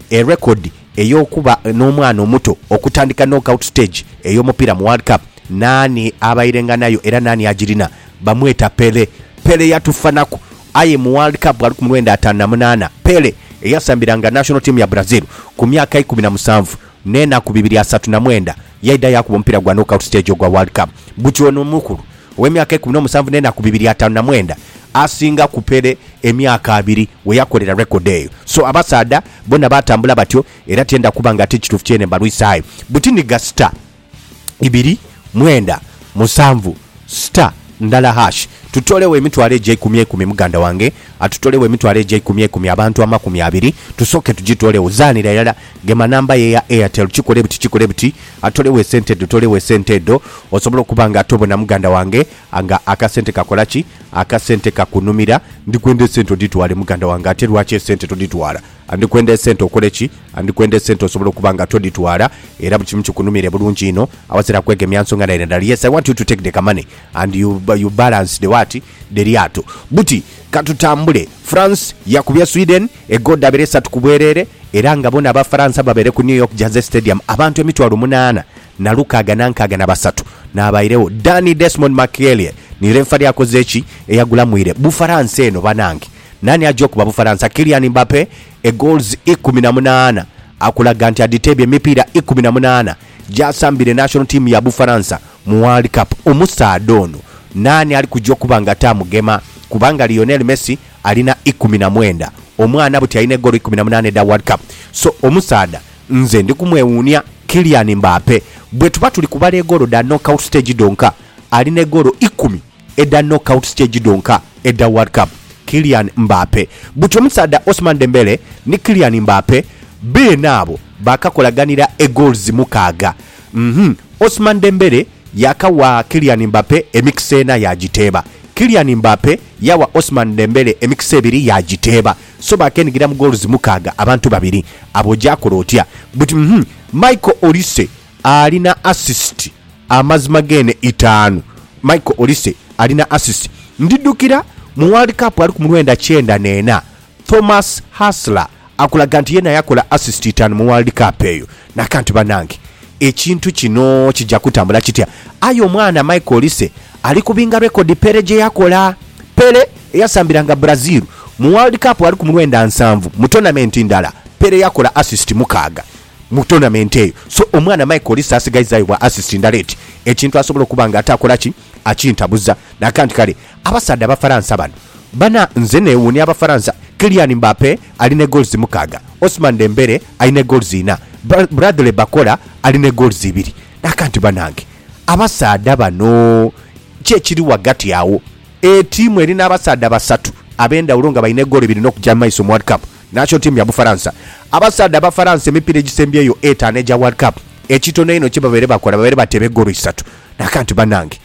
record eyokuba n'omwana omuto okutandika knockout stage ey'omupiira mu World Cup nani abayirenga nayo era nani agirina bamweta Pele yatufanako aye mu World Cup ali ku 1958 Pele eyasambiranga national team ya Brazil ku myaka 17 nena ku 239 yaida yakuba omupiira gwa knockout stage ogwa World Cup buchono mukulu w'emyaka 17 nena ku 259 asinga ku Pele emyaka 2 we yakolera record eyo. So abasaada bonna batambula batyo era tenda kubanga ati kitufu kyene mbalwisayo butini gasta 2 mwenda musanvu star ndala hash tutolewe emitwalo J10 muganda wange atutolewe emitwalo J10 abantu amakumi 2 tusoke tugitolewo zanira yala gema namba ye ya Airtel chikole buti atolewe sente tutolewe sente do osobola kubanga atobona muganda wange anga akasente kakolachi akasente kakunumira ndikwende sente ditwale muganda wange ate lwache sente toditwala andikwende sente okolechi andikwende sente osobola kubanga toditwala era bukimu kikunumire bulungi ino awazira kwege myansonga na ndali. Yes, I want you to take the money and you balance the what the riato buti katutambule. France yakubya Sweden egoda beresa tukubwerere era nga bona abafaransa babere ku New York Jazz Stadium abantu emitwalo 8 na lukaga nankaga na basatu nabayirewo Danny Desmond Makelele ni refari yakoze eki eyagula mwire Bufaransa eno banange nani ajoku ba Bufaransa Kylian Mbappe goals 18 akulaga nti aditebye emipira 18 jasambire national team ya Bufaransa mu World Cup omusadono nani ali kujja kubanga tamugema kubanga Lionel Messi alina 19 omwana buti alina golo 18 da World Cup. So omusada nze ndikumwewunya Kylian Mbappe bwe tuba tuli kubala golo da knockout stage donka alina golo 10 eda knockout stage donka eda World Cup. Kylian Mbappe buti omusada Ousmane Dembele ni Kylian Mbappe be nabo bakakolaganira goals mukaga. Ousmane Dembele yakawa Kylian Mbappe emixena yagiteba Kylian Mbappe yawa Ousmane Dembele emikise 2 yagiteba so bakenigira mu goals mukaga abantu babiri abo jakolotya but Michael Olise alina assist amazima gene 5 Michael Olise alina assist ndidukira mu World Cup ali ku 1994 Thomas Hasler akulaga nti yena yakola assist 5 mu World Cup eyo nakanti banange ekintu kino kijja kutambula kitya ayo mwana Michael Olise ali kubinga record Pele je yakola Pele yasambiranga Brazil mu World Cup ali ku 97 mu tournament ndala Pele yakola assist mukaga mu tournament eyo. So omwana Michael Olise asigayizayo wa assist ndaleti ekintu asobola kubanga atakola ki akintabuza nakanti kale abasada abafaransa bana nze newuni abafaransa Kylian Mbappe alina goals mukaga Ousmane Dembele alina goals 4 Bradley Bakola alina goals 2 nakanti banange abasada bano kyekiri wagati yawo timu erina abasada basatu abenda ulonga balina goal 2 n'okujja maiso mu World Cup national team ya Bufaransa abasada abafaransa emipira egisembyeyo 8 eja World Cup ekitono eno kibabere bakola babere batebe goal 3 nakanti banange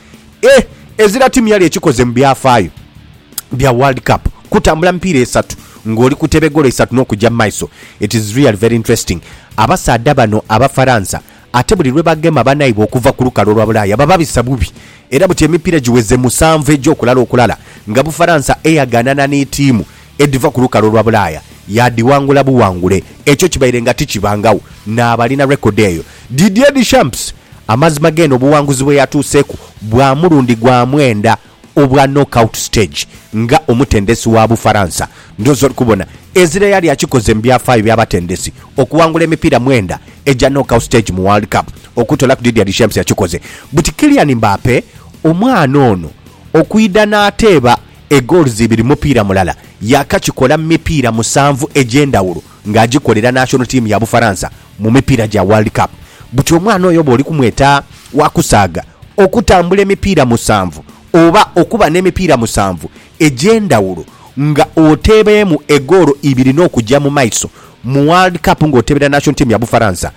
ezira timu yali ekikoze mu byafaayo bya World Cup kutambula mpira 3 ngoli kutebe goal 3 n'okujja maiso. It is really very interesting. Abasada bano abafaransa ate buli lwe bagema banaibo okuva ku lukalo lwa Bulaya baba bisabubi era buti emipira giweze 7 ejo okulala nga Bufaransa eyaganana n'etiimu ediva ku lukalo lwa Bulaya yadiwangula buwangule ekyo kibayirenga tikibangawo n'abalina record eyo. Didier Deschamps amazima geno obuwanguzi bwe yatuuseeku bwa mulundi gwa 9 obwa knockout stage nga omutendesi wa Bufaransa ndozo kubona ezira yali akikoze mbyafaayo byabatendesi okuwangula emipira 9 eja knockout stage mu World Cup okutola ku Didier Deschamps yakikoze buti Kylian Mbappe omwana ono okuyida n'ateeba goals 2 mupira mulala yakakikola mipira 7 ejendawulo ng'agikolera national team ya Bufaransa mu mipira ja World Cup. Buti omwana oyo boli kumweta wakusaaga okutambula emipira 7 oba okuba n'emipira 7 ejendawulo nga otebeemu egoro 2 n'okujja mu maiso mu World Cup ng'otebera national team ya Bufaransa.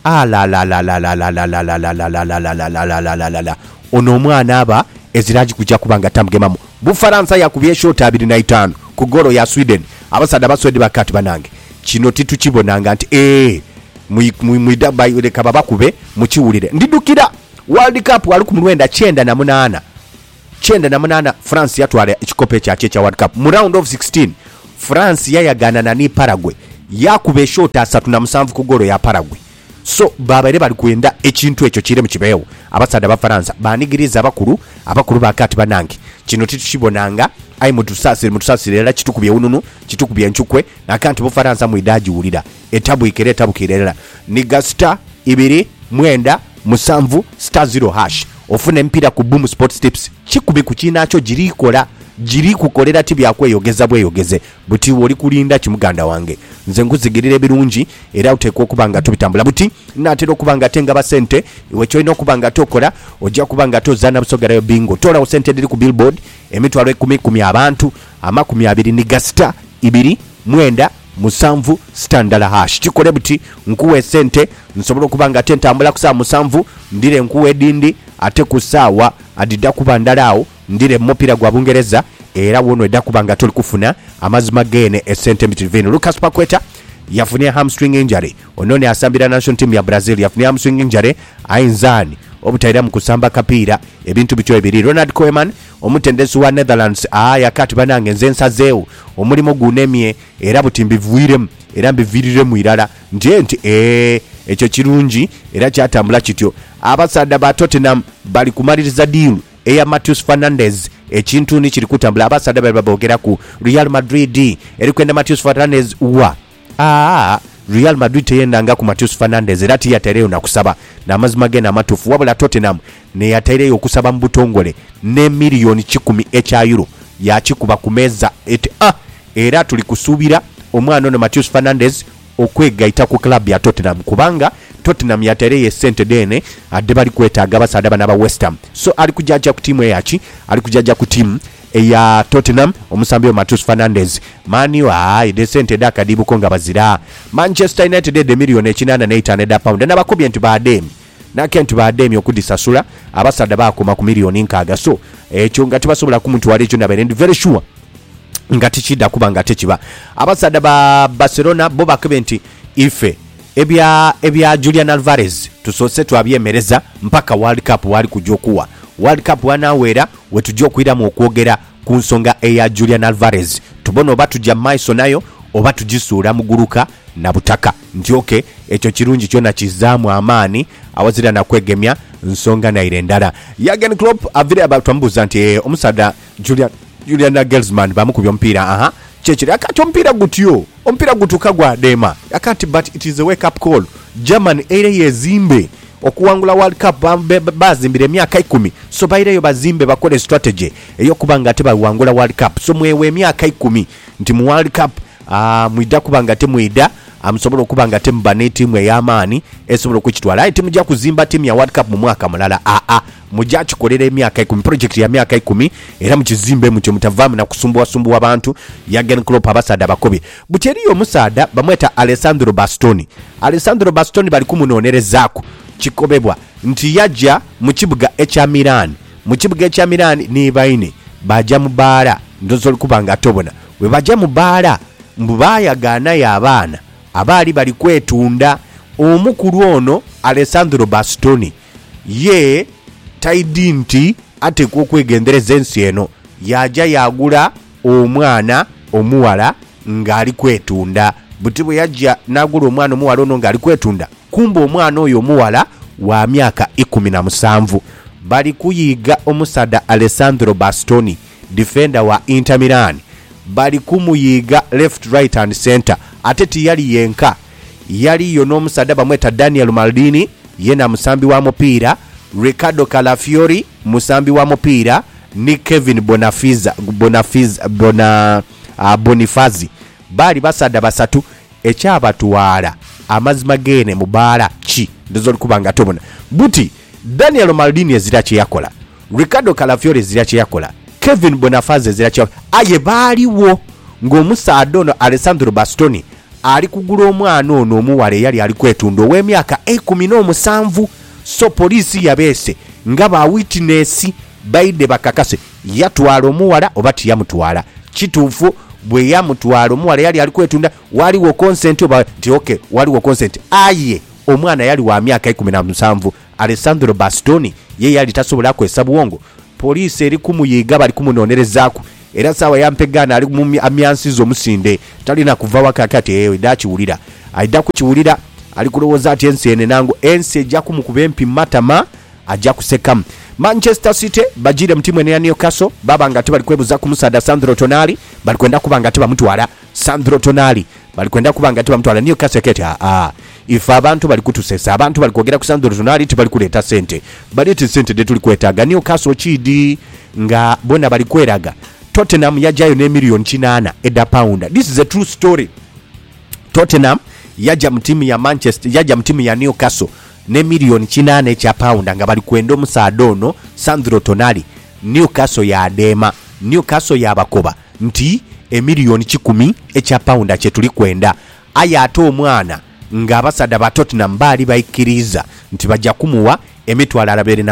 Ono omwana aba eziraji kujja kubanga tamugemamu. Bufaransa yakubye shot 25 ku goro ya Sweden abasada baswede bakati banange kino titukibonanga nti mwidaba yoleka babakube mukiwulire ndidukira World Cup wali ku 1998 France yatwala ekikope kya World Cup mu round of 16 France yayagana ni Paraguay yakuba shota 37 ku golo ya Paraguay. So babaire bali kwenda ekintu ekyo kire mu kibeewo abasada ba Faransa banigiriza abakulu bakati banange kino titukibonanga ayi mutusasire era kitukubye ununu kitukubye enchukwe nakanti bo Faransa mu idaji ulira etabu ikirera niga star 2 mwenda musanvu star 0 hash ofune mpira ku Boom Sports Tips kikubi kukinacho jiri kukolera tibi akweyogeza bweyogeze buti woli kulinda kimuganda wange nze nkuzigirire birungi era utekwa kubanga tubitambula buti natero okubanga tenga basente iwe choino okubanga tokola ojja kubanga tozana busogerayo bingo tola osente diri ku billboard emitwalo 10 abantu amakumi 2 ni gasta 2 mwenda musanvu standala hash kikole buti nkuwe sente nsobola kubanga tentambula kusa musanvu ndire nkuwe dindi ate kusawa adida kubandalao ndire mopira gwa Bungereza era wono edda kubanga toli kufuna amazima gene esente mitivino. Lucas Paqueta yafunia hamstring injury onone asambira national team ya Brazil yafunia hamstring injury ainzani obutaira mu kusamba kapira ebintu bicho ebiri. Ronald Koeman omutendesi wa Netherlands yakati banange nzensa zeu omulimo gunemye era butimbivuirem era mbivirire mu irala nti ekyo kirungi era kyatambula kityo. Abasada ba Tottenham bali kumaliriza deal eya Matheus Fernandes ekintu ni kiri kutambula abasada bali babogera ku Real Madrid eri kwenda Matheus Fernandes wa Real Madrid teyendanga ku Matheus Fernandes era tiyatereyo nakusaba namazima gena amatufu wabula Tottenham ne yatereyo okusaba mu butongole ne miliyoni 10 euro ya kikuba ku meza eti era tuli kusubira omwana ono Matheus Fernandes okwegaita ku club ya Tottenham kubanga Tottenham yatereye sente dene adde bali kwetaaga basada bana ba West Ham. So ali kujaja ku timu yachi ali kujaja ku timu eya Tottenham omusambi wa Matheus Fernandes mani wa ide sente da kadibu konga bazira Manchester United de million 880 pound na bakobye nti bademi na kentu bademi okudisasula abasada bakoma ku million nkaga. So ekyo ngati basobola ku muntu wali ekyo nabere ndi very sure ngati chida kubanga techiba abasada ba Barcelona bo bakebenti ife ebya Julian Alvarez tusose twabyemereza mpaka World Cup wali kujokuwa World Cup wanawera wetujokuira mu okwogera ku nsonga eya Julian Alvarez tubono oba tujja maiso nayo oba tujisuula muguruka na butaka ntioke ekyo kirungi kyona kizaamu amaani awazira na kwegemya nsonga na irendala. Jurgen Klopp avire abatambuza nti omusada Julian Nagelsmann bamukubya mpira chechiri akati ompira gutuka gwa dema akati but it is a wake up call. German ere yezimbe okuwangula World Cup bazimbire myaka 10 so baireyo bazimbe bakole strategy eyo kubanga teba wangula World Cup so mwewe myaka 10 nti mu World Cup muida kubanga temuida amusobola okubanga tembane timu ey'amaani esobola okukitwala timu ja kuzimba timu ya World Cup mu mwaka mulala mujja kikolera emyaka 10 project ya myaka 10 era mukizimbe mukyo mutavamu na kusumbua abantu. Jurgen Klopp abasada bakobi buteriyo omusada bamweta Alessandro Bastoni bali kumunonerezaako kikobebwa nti yajja mu kibuga ekya Milan ni baine baja mu baala ndozoli kubanga tobona we baja mu baala mbubayagana ya abaana abali bali kwetunda omukulu ono Alessandro Bastoni ye taidinti ate kwekwendereza ensi eno yaja yagula omwana omuwala ngali kwetunda butibwe yajja nagula omwana omuwala ono ngali kwetunda kumbe omwana oyo omuwala wa myaka 17 bali kuyiga omusada Alessandro Bastoni defender wa Inter Milan bali kumuyiga left right and center ate tiyali yenka yali yo n'omusada bamweta Daniel Maldini yena musambi wa mupira Riccardo Calafiori musambi wa mupira ni Kevin Bonifazi bali basada basatu ekyabatwala amazima gene mubala chi ndozoli kubanga tobona buti Daniel Maldini ezirachi yakola Riccardo Calafiori ezirachi yakola Kevin Bonifazi ezirachi aye baliwo ng'omusada ono Alessandro Bastoni ali kugula omwana ono omuwale yali ali kwetunda ow'emyaka 17 so polisi yabese nga ba witness baide bakakase yatwala omuwala oba tiyamutwala kituufu bwe yamutwala omuwala yali ali kwetunda waliwo consent oba nti okay waliwo consent aye omwana yali wa myaka 17 Alessandro Bastoni ye yali tasobola kwesa buwongo polisi eri kumuyiga bali kumunonerezaako era sawa yampegana ali mu amyansizo omusinde talina kuva wakakati eyo dakiwulira aida kukiwulira ali kulowooza ati ensi ene nangu ensi ejja kumukuba empi matama ajja kusekamu. Manchester City bajire mtimu ene ya Newcastle baba ngati bali kwebuza kumusada Sandro Tonali bali kwenda kuba ngati bamutwala Sandro Tonali bali kwenda kuba ngati bamutwala Newcastle keti ifa abantu bali kutusesa abantu bali kwogera ku Sandro Tonali tibali kuleta sente balete sente de tuli kwetaga Newcastle chidi nga bona bali kweraga Tottenham yajayo ne million 8 eda pound. This is a true story. Tottenham yaja mtimu ya Manchester yaja mtimu ya Newcastle ne million 8 cha pound nga bali kwenda omusadono Sandro Tonali. Newcastle ya adema Newcastle ya bakoba nti million 10 echa pound che tuli kwenda aya ato omwana nga abasada ba Tottenham bali baikiriza nti bajja kumuwa emitwalo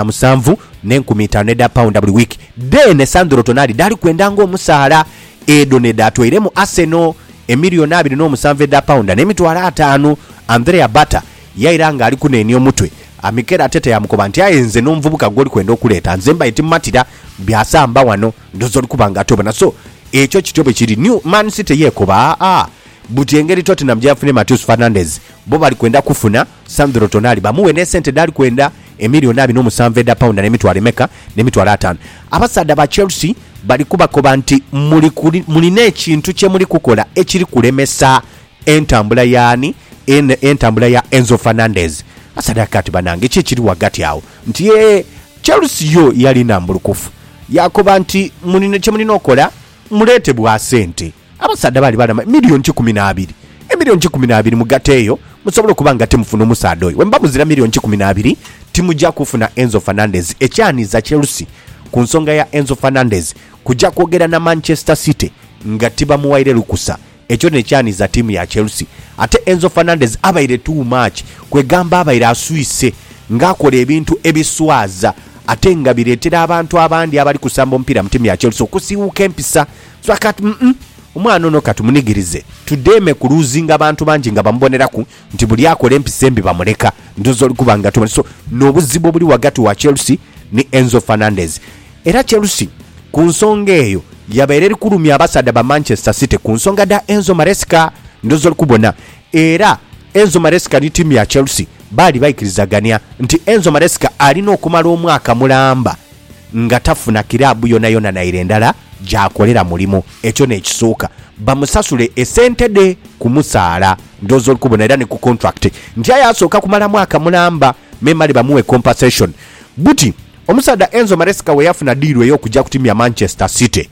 27 n'enkumi eda pound buli week. Then Sandro Tonali dali kwenda ngo omusaala edo ne datwire mu Arsenal million 27 eda pound n'emitwalo 5. Andrea Bata yairanga ali kuneni omutwe amikera tete ya mukoba nti ayenze n'omuvubuka goli kwenda okuleta nzemba eti matira byasamba wano ndozo likubanga tobana so ekyo kitobe kiri New Man City yekoba buti engeri Tottenham jafune Matheus Fernandes bo bali kwenda kufuna Sandro Tonali bamuwe ne sente dali kwenda million 27 eda pound n'emitwalo meka n'emitwalo 5. Abasada ba Chelsea bali kubakoba nti muline ekintu kye muli kukola ekiri kulemesa entambula yani entambula ya Enzo Fernandez. Asada kati banange kiri wagati awo nti Chelsea yo yali nambulukufu yakoba nti muline kye mulina okola mulete bwa sente. Abasada bali bana million 12 million 12 mugateyo musobola kubanga temufuna omusada oyo wemba muzira million 12 timujja kufuna Enzo Fernandez. Ekyani za Chelsea ku nsonga ya Enzo Fernandez kujja kwogera na Manchester City nga tiba muwaire lukusa ekyo nekyani za timu ya Chelsea. Ate Enzo Fernandez abaire too much kwegamba abaire aswise ngakola ebintu ebiswaza ate nga biretera abantu abandi abali kusamba ompira mu timu ya Chelsea okusiwuka empisa so akati omwana ono katumunigirize tudeme kuluzinga abantu banji nga bamboneraku nti buli akola empisa embi bamuleka ndozo likubanga tumani so n'obuzibu buli wagati wa Chelsea ni Enzo Fernandez. Era Chelsea ku nsonga eyo yabaire likulumya abasada ba Manchester City ku nsonga da Enzo Maresca ndozo likubona era Enzo Maresca ni timu ya Chelsea bali bayikirizaganya nti Enzo Maresca alina okumala omwaka mulamba nga tafuna kirabu yona nairendala jakolera mulimo ekyo nekisooka bamusasule esente de kumusaala ndozo likubona era ne ku contract nti ayasooka kumala mwaka mulamba memali bamuwe compensation. Buti omusada Enzo Maresca we yafuna deal eyo kujja ku timu ya Manchester City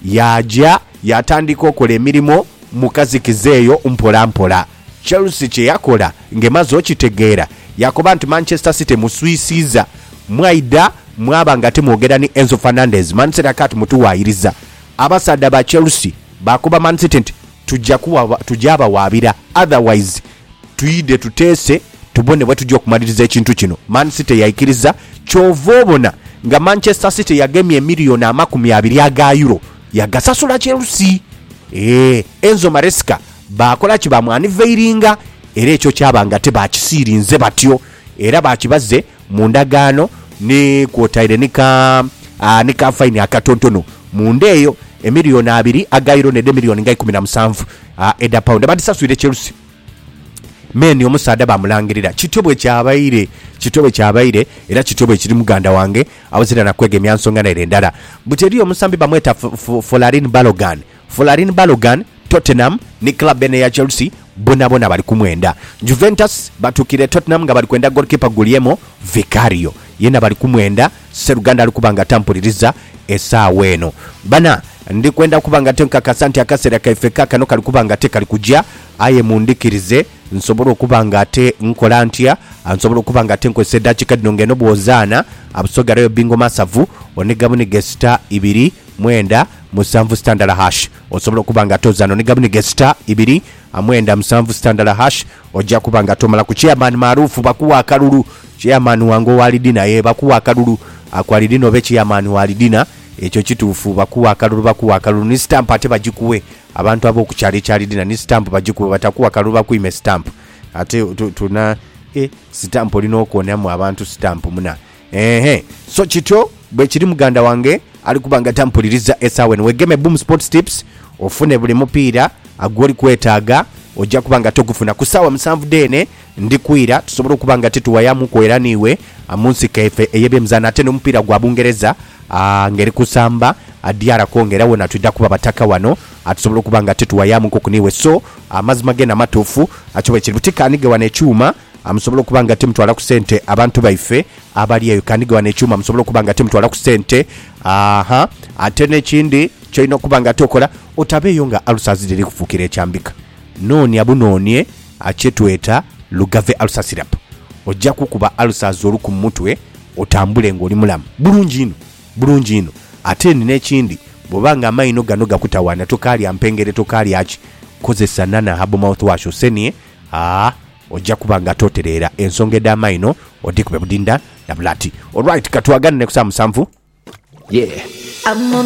yaja yatandika okola emirimu mukazikizeeyo mpola Chelsea kye yakola ngemaze okitegeera yakoba nti Manchester City muswisiza mwaida mwaba nga temwogera ni Enzo Fernandez. Man City akati mutuwaayiriza abasada ba Chelsea bakuba Man City nti tujaba wabira otherwise tuide tutese tubone bwe tujja okumaliriza ekintu kino. Man City yaikiriza kyovobona nga Manchester City yagemye million 20 aga euro yagasasula Chelsea. Enzo Maresca bakola kibamwani veiringa era ekyo kyabanga tebakisirinze batyo era bakibaze mu ndagaano ni kwotaire nika fine akatontono mundeyo million 2 aga euro ne million 17 eda pound badisaswire Chelsea. Meni omusada bamulangirira kitobwe kyabaire era kitobwe kiri muganda wange awazira nakwege myansonga na ndala buteri omusambi bamweta Folarin Balogan Tottenham ni club ene ya Chelsea bona bali kumwenda. Juventus batukire Tottenham nga bali kwenda goalkeeper Guglielmo Vicario yena bali kumwenda Seruganda ali kubanga tampuliriza esaawa eno bana ndi kwenda kubanga tenka kasanti akasera kaifeka kano kali kubanga te kali kujja aye mundikirize nsobola okubanga ate nkola ntya nsobola okubanga ate nkozesa eddakiika dino ngeno bwozana abusogerayo bingo masavu onigamu ni gesta 2 mwenda musanvu standard hash osobola okubanga tozana onigamu ni gesta 2 amwenda musanvu standard hash ojja kubanga tomala ku chairman maarufu bakuwa akalulu chairman wango walidina ye bakuwa akalulu akwalidino be chairman walidina ekyo kituufu bakuwa akalulu ni stamp ate bagikuwe abantu abo okukyali dina ni stamp bagikuwe batakuwa akalulu bakuyime stamp ate tuna stamp olina okwonamu abantu stamp muna so kityo bwe kiri muganda wange ali kubanga tampuliriza esawe wegeme Boom Sports Tips ofune buli mupiira agoli kwetaaga ojja kubanga togufuna ku ssaawa 7 dene ndikwira tusobola okubanga tetuwayamu kwera niwe amunsi kefe eyebemzana ate n'omupiira gwa Bungereza ngeri kusamba adiara kongera wona tudda kuba bataka wano atusobola okubanga tetuwayamu nko kuniwe so amazima gena matuufu achobe kiributika anige wane chuma amusobola okubanga temutwala ku sente abantu baife abali eyo kanige wane chuma amusobola okubanga temutwala ku sente ate n'ekindi kyolina okubanga tokola otabeeyo nga alusazi liri kufuukira ekyambika noni abunonie achetweta lugave alusa syrup ojja kukuba alusazi olu ku mutwe otambule ng'oli mulamu bulungi ino ate n'ekindi bw'obanga amayino gano gakutawaana tokalya mpengere tokalya ki kozesa nana habo mouthwash osenie ojja kubanga totereera ensonga ed'amayino odikube budinda na bulati. Alright, katwagane ne ku saa 7.